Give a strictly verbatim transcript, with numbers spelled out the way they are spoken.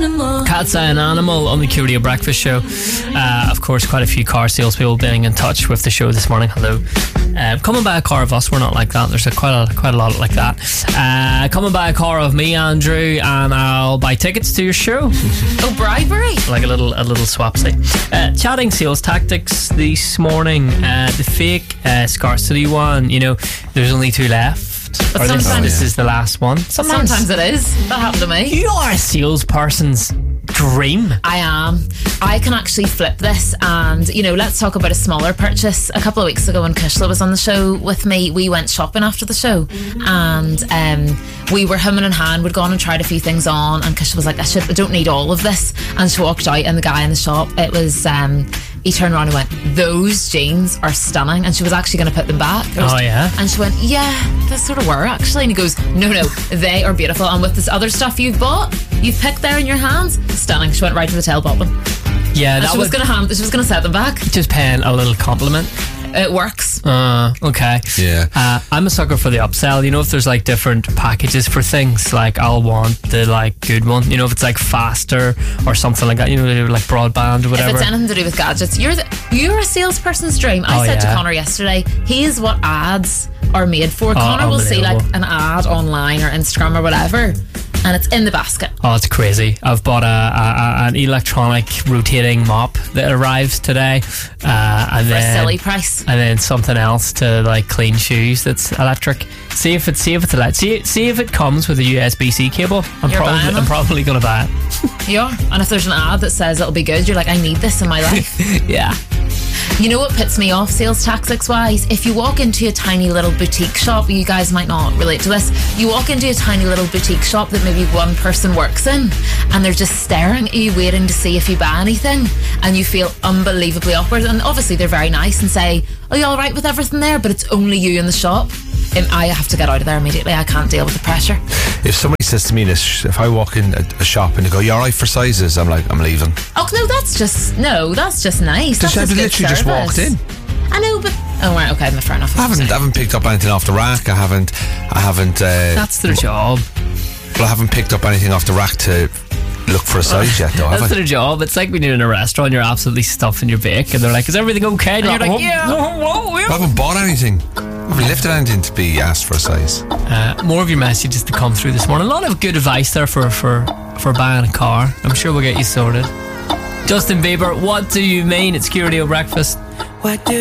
animal. Cat's Eye an Animal on the Q Radio Breakfast Show. Uh, of course, quite a few car salespeople being in touch with the show this morning. Hello. Uh, come and buy a car of us. We're not like that. There's a, quite a quite a lot like that. Uh, come and buy a car of me, Andrew, and I'll buy tickets to your show. Oh, bribery. Like a little a little swapsy. Uh, chatting sales tactics this morning. Uh, the fake uh, scarcity one. You know, there's only two left. But or this, sometimes- this is the last one. Sometimes, Sometimes it is. That happened to me. you are a salesperson's dream. I am. I can actually flip this, and you know, let's talk about a smaller purchase. A couple of weeks ago when Kushla was on the show with me, we went shopping after the show, and um, we were hemming in hand. We'd gone and tried a few things on, and Kushla was like, I should I don't need all of this. And she walked out, and the guy in the shop, it was um, he turned around and went, those jeans are stunning, and she was actually going to put them back. Was, Oh, yeah? And she went, yeah, they sort of were actually. And he goes, no, no, they are beautiful, and with this other stuff you've bought, you've picked there in your hands, stunning. She went right to the tail bottom. Yeah, And that she was was going to hand, she was going to set them back. just paying a little compliment. It works. Uh, okay. Yeah. Uh, I'm a sucker for the upsell. You know, if there's like different packages for things, like I'll want the like good one. You know, if it's like faster or something like that. You know, like broadband or whatever. If it's anything to do with gadgets, you're the, you're a salesperson's dream. I Oh, said to yeah. Connor yesterday, he's what ads are made for. Connor will see like unbelievable. an ad online or Instagram or whatever, and it's in the basket. Oh, it's crazy. I've bought a, a, a an electronic rotating mop that arrives today, uh, and For a then silly price. and then something else to like clean shoes that's electric. See if it's see if it's electric. See, see if it comes with a U S B C cable. I'm You're probably buying I'm it? probably gonna buy it. Yeah. And if there's an ad that says it'll be good, you're like, I need this in my life. Yeah. You know what puts me off sales tactics wise? If you walk into a tiny little boutique shop, you guys might not relate to this. You walk into a tiny little boutique shop that maybe one person works in, and they're just staring at you, waiting to see if you buy anything, and you feel unbelievably awkward. And obviously they're very nice and say, are you all right with everything there? But it's only you in the shop. And I have to get out of there immediately. I can't deal with the pressure. If somebody says to me this, if I walk in a, a shop and they go, you alright for sizes? I'm like, I'm leaving. Oh no, that's just no, that's just nice. That's I've just good literally just service. walked in. I know, but oh right, okay, fair enough. I haven't, I haven't picked up anything off the rack. I haven't, I haven't. Uh, That's their job. well, I haven't picked up anything off the rack to look for a size yet, though. Have That's I? their job. It's like when you're in a restaurant, you're absolutely stuffing your bake, and they're like, "Is everything okay?" And, you're like, "Oh, "Yeah." oh, oh, I yeah." haven't bought anything. I haven't lifted anything to be asked for a size. Uh, more of your messages to come through this morning. A lot of good advice there for for for buying a car. I'm sure we'll get you sorted. Justin Bieber, what do you mean? It's Q Radio Breakfast. What do